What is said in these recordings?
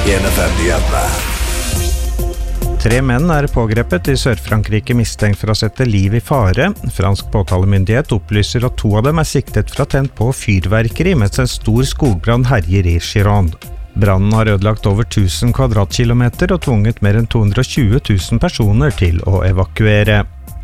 1FM-nyhetene. 3 menn pågrepet I Sør-Frankrike mistenkt for å sette liv I fare. Fransk påtalemyndighet opplyser at 2 av dem siktet for å ha tent på fyrverkeri mens en stor skogbrann herjer I Gironde. Brannen har ødelagt over 1000 kvadratkilometer og tvunget mer enn 220 000 personer til å evakuere.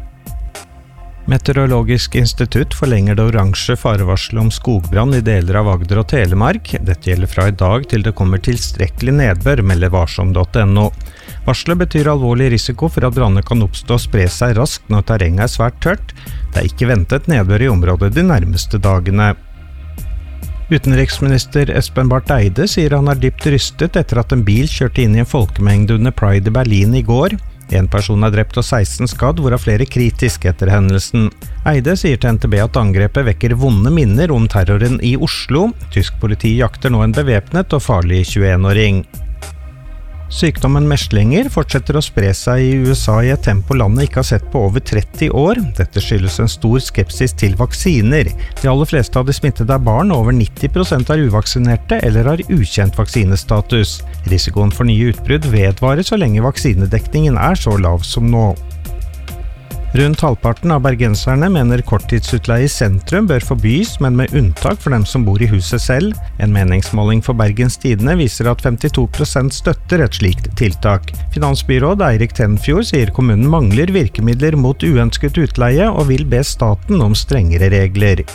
Meteorologisk institutt forlenger det oransje farevarselet om skogbrann I deler av Agder og Telemark. Dette gjelder fra I dag til det kommer tilstrekkelig nedbør, melder varsom.no. Varselet betyr alvorlig risiko for at branner kan oppstå og spre seg raskt når terrenget svært tørt. Det ikke ventet nedbør I området de nærmeste dagene. Utenriksminister Espen Barth Eide sier han dypt rystet etter at en bil kjørte inn I en folkemengde under Pride I Berlin I går. En person drept og 16 skadd, hvorav flere kritiske etter hendelsen. Eide sier til NTB at angrepet vekker vonde minner om terroren I Oslo. Tysk politi jakter nå en bevæpnet og farlig 21-åring. Sykdommen meslinger fortsetter å spre seg I USA I et tempo landet ikke har sett på over 30 år. Dette skyldes en stor skepsis til vaksiner. De aller fleste av de smittede barn, over 90% uvaksinerte eller har ukjent vaksinestatus. Risikoen for nye utbrudd vedvarer så lenge vaksinedekningen så lav som nå. Rundt halvparten av bergenserne mener korttidsutleie I sentrum bør forbys, men med unntak for dem som bor I huset selv. En meningsmåling for Bergens Tidende viser at 52% støtter et slikt tiltak. Finansbyråd Eirik Tenfjord sier kommunen mangler virkemidler mot uønsket utleie og vil be staten om strengere regler.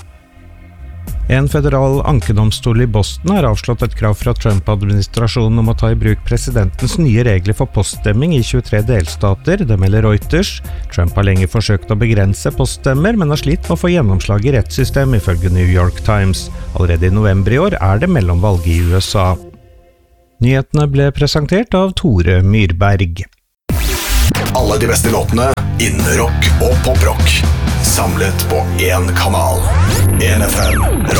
En federal ankedomstol I Boston har avslått et krav fra Trump-administrasjonen om å ta I bruk presidentens nye regler for poststemming I 23 delstater, det melder Reuters. Trump har lenge forsøkt å begrense poststemmer, men har slitt med å få gjennomslag I rettssystemet ifølge New York Times. Allerede I november I år det mellomvalg I USA. Nyhetene ble presentert av Tore Myrberg. Alle de beste låtene innen rock og poprock. Samlet på en kanal. 1FM